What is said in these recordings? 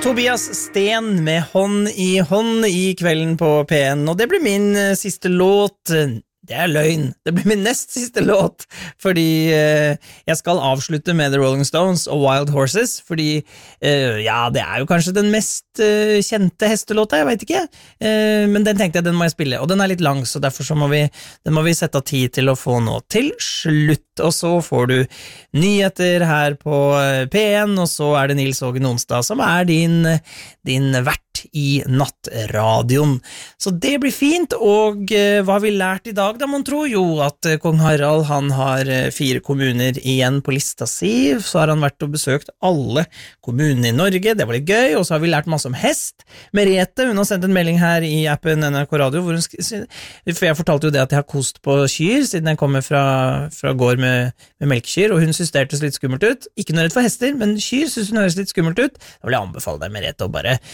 Tobias Sten med hånd i kvelden på P1, og det blir min siste låt. Det løgn. Det blir min nest siste låt, fordi jeg skal avslutte med The Rolling Stones og Wild Horses, fordi ja, det jo kanskje den mest kjente hestelåta, jeg vet ikke, men den tenkte jeg, den må jeg spille, og den litt lang, så derfor så må vi sette av tid til å få nå til slutt, og så får du nyheter her på P1, og så det Nils Ågen Onsdag, som din vert i nattradion. Så det blir fint, og hva har vi lært i dag da, man tror jo at kong Harald, han har 4 kommuner igjen på lista si, så har han vært og besøkt alle kommunene i Norge, det var litt gøy, og så har vi lært masse om hest. Merete, hun har sendt en melding her i appen NRK Radio, hvor for jeg fortalte jo det at jeg har kost på kyr, siden jeg kommer fra gård med melkekyr, og hun synes det hørtes litt skummelt ut, ikke noe redd for hester, men kyr synes hun høres litt skummelt ut. Da vil jeg anbefale deg, Merete, å bare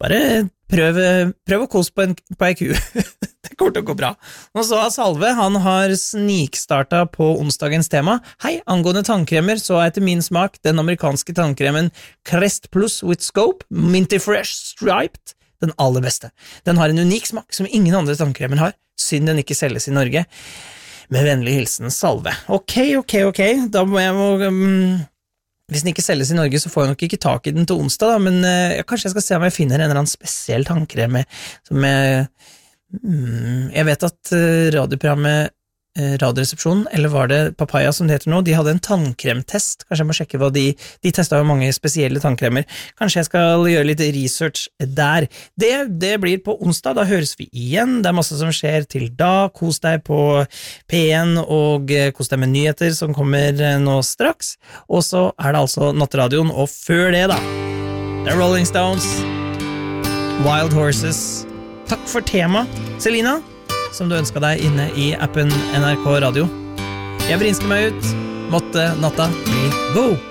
prøv å kose på ei ku. Det kommer til å gå bra. Og så har Salve, han har snikstartet på onsdagens tema. Hei, angående tannkremer, så etter min smak den amerikanske tannkremen Crest Plus with Scope, Minty Fresh Striped, den aller beste. Den har en unik smak som ingen andre tannkremer har. Synd den ikke selges i Norge. Med vennlig hilsen Salve. Ok. Da må jeg hvis den ikke selges i Norge, så får jeg nok ikke tak i den til onsdag, da, men kanskje jeg skal se om jeg finner en eller annen spesiell tannkrem som jeg vet at radioprogrammet Radioresepsjonen, eller var det Papaya som det heter nå, de hadde en tannkremtest, kanskje jeg må sjekke hva de testet jo mange spesielle tannkremer, kanskje jeg skal gjøre litt research der. Det blir på onsdag, da høres vi igjen, det masse som skjer til da, kos deg på P1 og kos deg med nyheter som kommer nå straks, og så det altså Nattradion, og før det da, The Rolling Stones, Wild Horses. Takk for tema, Selina, som du ønsket deg inne i appen NRK Radio. Jeg vrinsker meg ut. Måtte natta bli god.